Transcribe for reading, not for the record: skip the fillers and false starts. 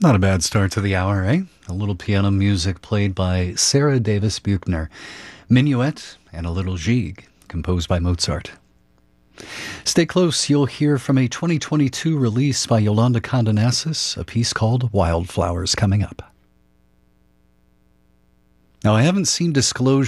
Not a bad start to the hour, eh? A little piano music played by Sarah Davis Buchner. Minuet and a little Gigue, composed by Mozart. Stay close, you'll hear from a 2022 release by Yolanda Condonasis, a piece called Wildflowers coming up. Now, I haven't seen disclosure